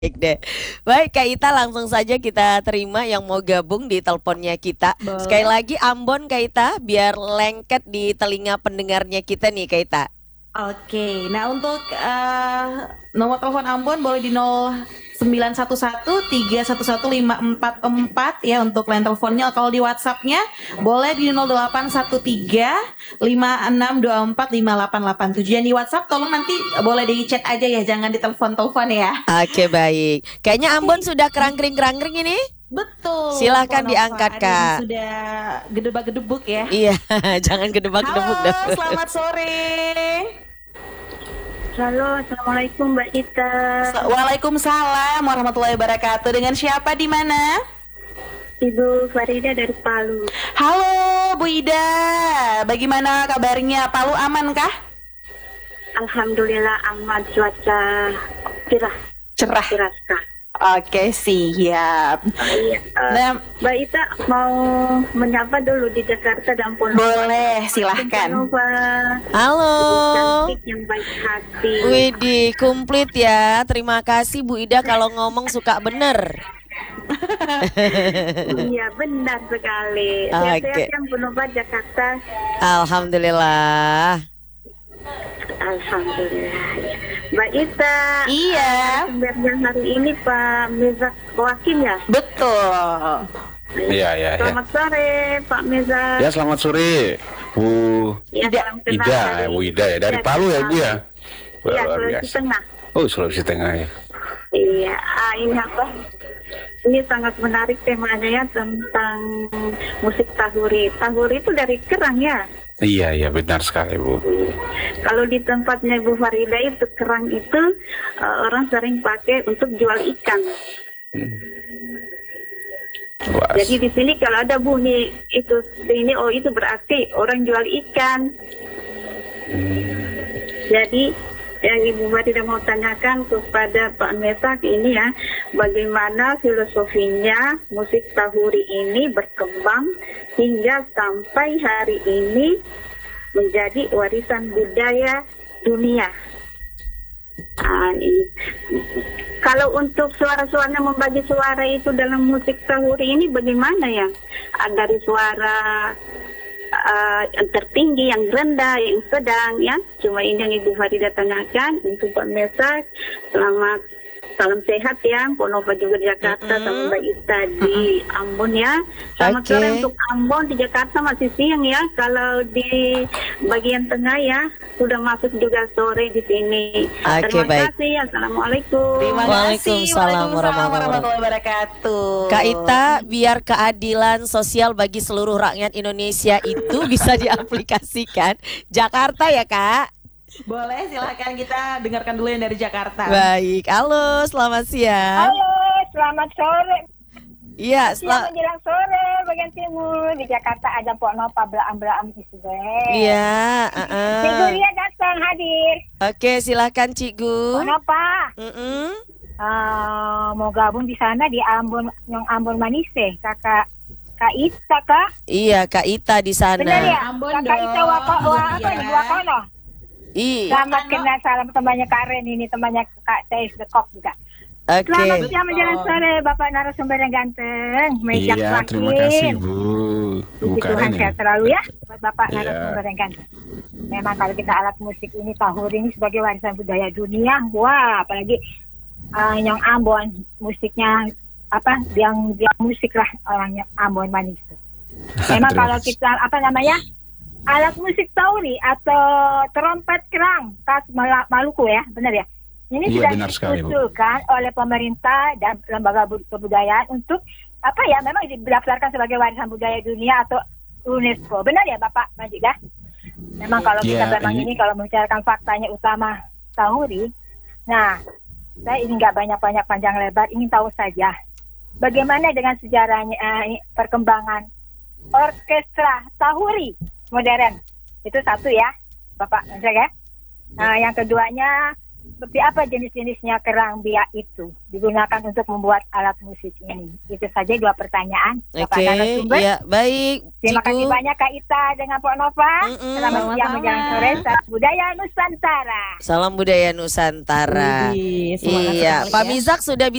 Baik deh. Baik Kak Ita, langsung saja kita terima yang mau gabung di teleponnya kita. Sekali Boleh. lagi Ambon Kak Ita, biar lengket di telinga pendengarnya kita nih Kak Ita. Oke, nah untuk nomor telepon Ambon boleh di 0911 311 5444 ya untuk line teleponnya. Kalau di WhatsAppnya boleh di 0813 5624 5887. Dan di WhatsApp tolong nanti boleh di chat aja ya, jangan di telepon-telepon ya. Oke baik. Kayaknya Ambon sudah kerangkring-kerangkring ini. Betul, Silahkan Ponova. diangkat Ada yang Kak. sudah gedebak-gedebuk ya. Iya, jangan gedebak-gedebuk dah. Halo, selamat sore. Halo, Assalamualaikum Mbak Ita. Waalaikumsalam warahmatullahi wabarakatuh. Dengan siapa di mana? Ibu Farida dari Palu. Halo Bu Ida, bagaimana kabarnya? Palu aman kah? Alhamdulillah aman, cuaca cerah, Cerah. cerah sekali. Oke, siap. Iya, Nah, Mbak Ita mau menyapa dulu di Jakarta dan Ponorogo. boleh, silahkan. Ponorogo, Halo. cantik yang baik hati. Widih, komplit ya. Terima kasih Bu Ida kalau ngomong suka bener. Iya, benar sekali. Oke. Sehat-sehat yang Ponorogo, Jakarta. Alhamdulillah. Alhamdulillah. Mbak Ita. Iya. Sumbernya hari ini Pak Mezak Wakim ya. Betul. Iya, iya, iya. Selamat sore Pak Mezak. Ya, selamat sore, Bu Ya, Ida. salam kenal Ida, dari- Bu Ida ya. Dari Palu ya, Bu ya? Iya, Luar Sulawesi biasa. Tengah. Oh, Sulawesi Tengah ya. Iya, ini apa? Ini sangat menarik temanya ya tentang musik tahuri. Tahuri itu dari kerang ya. Iya, iya, benar sekali, Bu. Kalau di tempatnya Bu Farida itu kerang itu orang sering pakai untuk jual ikan. Wah, Jadi di sini kalau ada bunyi itu ini oh itu berarti orang jual ikan. Jadi yang Ibu Farida mau tanyakan kepada Pak Mesak ini ya, bagaimana filosofinya musik tahuri ini berkembang hingga sampai hari ini menjadi warisan budaya dunia. Ini. Kalau untuk suara-suaranya membagi suara itu dalam musik tahuri ini bagaimana ya? Dari suara yang tertinggi, yang rendah, yang sedang ya. Cuma ini yang Ibu Farida tanyakan untuk Pak Mesak. Selamat salam sehat ya, Ponorogo juga di Jakarta sama Mbak Ita di Ambon ya. Selamat Oke. sore untuk Ambon, di Jakarta masih siang ya. Kalau di bagian tengah ya sudah masuk juga sore di sini. Oke, Terima baik. kasih. Assalamualaikum. Terima kasih. Waalaikumsalam warahmatullahi wabarakatuh. Kak Ita, biar keadilan sosial bagi seluruh rakyat Indonesia itu bisa diaplikasikan. Jakarta ya Kak? Boleh, silakan kita dengarkan dulu yang dari Jakarta. Baik, halo selamat siang. Halo, selamat sore. Iya, Siang menjelang sore, bagian timur di Jakarta ada Pok Nopa belaam di Sudah. iya. Cikgu dia datang hadir. Oke, silahkan Pok Cikgu. Nopa Mm-mm. mau gabung di sana di Ambon, yang Ambon Manise, kakak Kak Ita kak. Iya, Kak Ita di sana. Benar ya? Ambon Kakak Ita dong. apa Iya. di Wakono. Iya. Selamat kenal, salam temannya Karen ini, temannya Kak Tais The Kok juga. Oke. Selamat siang menjelang sore, Bapak narasumber yang ganteng. Mejak Iya, Wakim. terima kasih, Bu. Bu Puji Tuhan Karen ya. sehat selalu ya buat Bapak Iya. narasumber yang ganteng. Memang kalau kita alat musik ini tahuri ini sebagai warisan budaya dunia, wah apalagi yang Ambon musiknya apa yang musik lah orangnya Ambon manis. Memang Terima kalau kasih. kita apa namanya alat musik tauri atau trompet kerang khas Maluku ya, benar ya? Ini Iya, sudah benar sekali, Bu. diusulkan oleh pemerintah dan lembaga kebudayaan untuk apa ya? Memang didaftarkan sebagai warisan budaya dunia atau UNESCO. Benar ya, Bapak Majida? Memang kalau kita Ya, memang ini kalau membicarakan faktanya utama tahuri. Nah, saya ini nggak banyak-banyak panjang lebar, ingin tahu saja bagaimana dengan sejarahnya perkembangan orkestra tahuri modern. Itu satu ya, Bapak Majida ya. Nah, yang keduanya seperti apa jenis-jenisnya kerang biak itu digunakan untuk membuat alat musik ini? Itu saja 2 pertanyaan. Oke, ya baik. Terima kasih Ciku. banyak Kak Ita dengan Pak Nova. Selamat siang menjelang sore. Salam budaya Nusantara. Salam budaya Nusantara. Widih, semangat Iya, sekali Pak ya. Mizak sudah